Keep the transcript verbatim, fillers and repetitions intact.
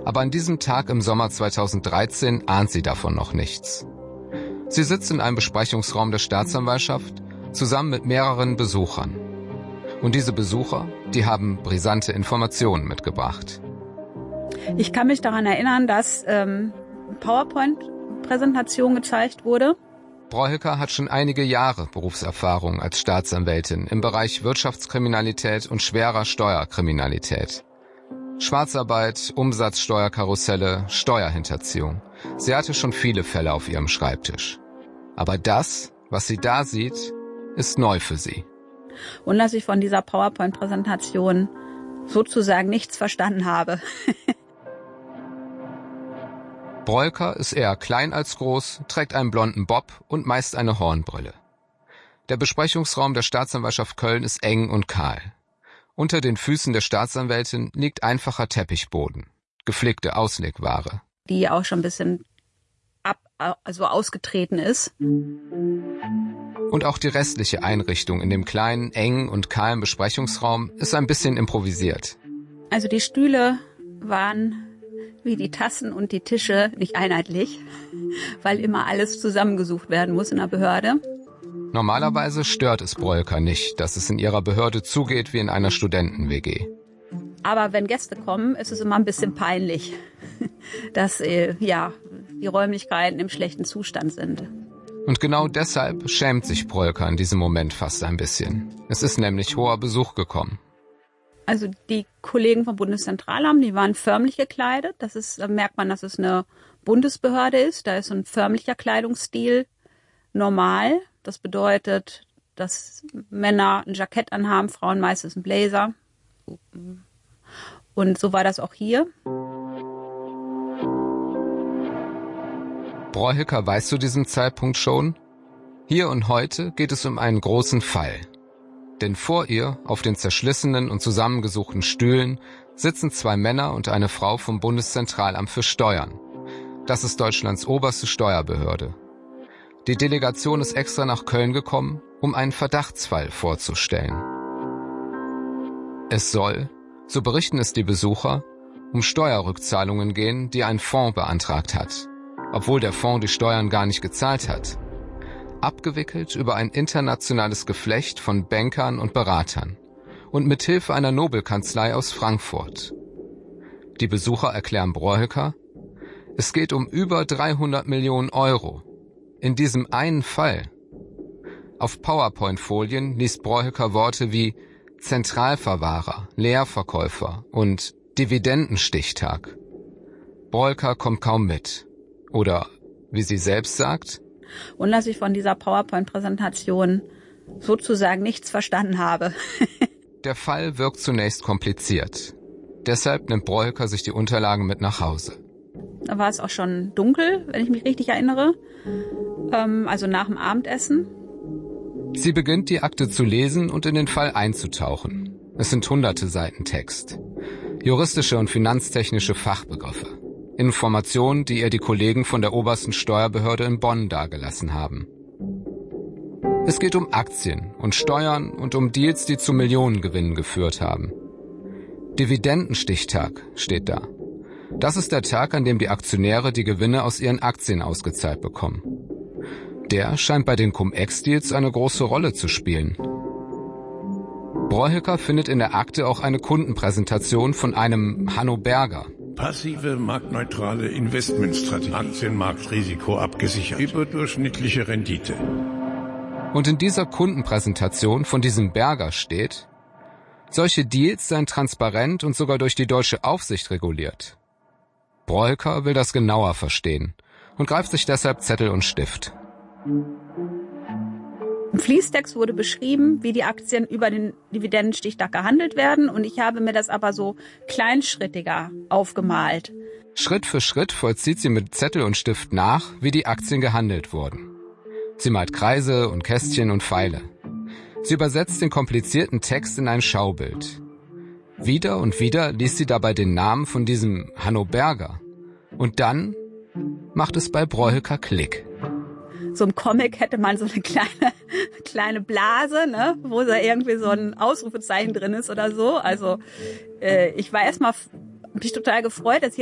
Aber an diesem Tag im Sommer zweitausenddreizehn ahnt sie davon noch nichts. Sie sitzt in einem Besprechungsraum der Staatsanwaltschaft zusammen mit mehreren Besuchern. Und diese Besucher, die haben brisante Informationen mitgebracht. Ich kann mich daran erinnern, dass ähm, PowerPoint-Präsentation gezeigt wurde. Broilka hat schon einige Jahre Berufserfahrung als Staatsanwältin im Bereich Wirtschaftskriminalität und schwerer Steuerkriminalität. Schwarzarbeit, Umsatzsteuerkarusselle, Steuerhinterziehung. Sie hatte schon viele Fälle auf ihrem Schreibtisch. Aber das, was sie da sieht, ist neu für sie. Und dass ich von dieser PowerPoint-Präsentation sozusagen nichts verstanden habe. Broilka ist eher klein als groß, trägt einen blonden Bob und meist eine Hornbrille. Der Besprechungsraum der Staatsanwaltschaft Köln ist eng und kahl. Unter den Füßen der Staatsanwältin liegt einfacher Teppichboden, gepflegte Auslegware. Die auch schon ein bisschen ab, also ausgetreten ist. Und auch die restliche Einrichtung in dem kleinen, engen und kahlen Besprechungsraum ist ein bisschen improvisiert. Also die Stühle waren wie die Tassen und die Tische nicht einheitlich, weil immer alles zusammengesucht werden muss in der Behörde. Normalerweise stört es Broilka nicht, dass es in ihrer Behörde zugeht wie in einer Studenten-W G. Aber wenn Gäste kommen, ist es immer ein bisschen peinlich, dass äh, ja, die Räumlichkeiten im schlechten Zustand sind. Und genau deshalb schämt sich Broilka in diesem Moment fast ein bisschen. Es ist nämlich hoher Besuch gekommen. Also die Kollegen vom Bundeszentralamt, die waren förmlich gekleidet. Das ist, da merkt man, dass es eine Bundesbehörde ist. Da ist so ein förmlicher Kleidungsstil normal. Das bedeutet, dass Männer ein Jackett anhaben, Frauen meistens einen Blazer. Und so war das auch hier. Broilka weiß zu diesem Zeitpunkt schon, hier und heute geht es um einen großen Fall. Denn vor ihr, auf den zerschlissenen und zusammengesuchten Stühlen, sitzen zwei Männer und eine Frau vom Bundeszentralamt für Steuern. Das ist Deutschlands oberste Steuerbehörde. Die Delegation ist extra nach Köln gekommen, um einen Verdachtsfall vorzustellen. Es soll, so berichten es die Besucher, um Steuerrückzahlungen gehen, die ein Fonds beantragt hat, obwohl der Fonds die Steuern gar nicht gezahlt hat. Abgewickelt über ein internationales Geflecht von Bankern und Beratern und mithilfe einer Nobelkanzlei aus Frankfurt. Die Besucher erklären Broilka, es geht um über dreihundert Millionen Euro. In diesem einen Fall. Auf PowerPoint-Folien liest Broilka Worte wie Zentralverwahrer, Leerverkäufer und Dividendenstichtag. Broilka kommt kaum mit. Oder, wie sie selbst sagt, und dass ich von dieser PowerPoint-Präsentation sozusagen nichts verstanden habe. Der Fall wirkt zunächst kompliziert. Deshalb nimmt Broilka sich die Unterlagen mit nach Hause. Da war es auch schon dunkel, wenn ich mich richtig erinnere. Ähm, also nach dem Abendessen. Sie beginnt die Akte zu lesen und in den Fall einzutauchen. Es sind hunderte Seiten Text. Juristische und finanztechnische Fachbegriffe. Informationen, die ihr die Kollegen von der obersten Steuerbehörde in Bonn dargelassen haben. Es geht um Aktien und Steuern und um Deals, die zu Millionengewinnen geführt haben. Dividendenstichtag steht da. Das ist der Tag, an dem die Aktionäre die Gewinne aus ihren Aktien ausgezahlt bekommen. Der scheint bei den Cum-Ex-Deals eine große Rolle zu spielen. Broilka findet in der Akte auch eine Kundenpräsentation von einem Hanno Berger. Passive, marktneutrale Investmentstrategie. Aktienmarktrisiko abgesichert. Überdurchschnittliche Rendite. Und in dieser Kundenpräsentation von diesem Berger steht, solche Deals seien transparent und sogar durch die deutsche Aufsicht reguliert. Broilka will das genauer verstehen und greift sich deshalb Zettel und Stift. Im Fließtext wurde beschrieben, wie die Aktien über den Dividendenstichtag gehandelt werden, und ich habe mir das aber so kleinschrittiger aufgemalt. Schritt für Schritt vollzieht sie mit Zettel und Stift nach, wie die Aktien gehandelt wurden. Sie malt Kreise und Kästchen und Pfeile. Sie übersetzt den komplizierten Text in ein Schaubild. Wieder und wieder liest sie dabei den Namen von diesem Hanno Berger. Und dann macht es bei Broilka Klick. So im Comic hätte man so eine kleine, kleine Blase, ne, wo da irgendwie so ein Ausrufezeichen drin ist oder so. Also äh, ich war erstmal, hab mich total gefreut, dass ich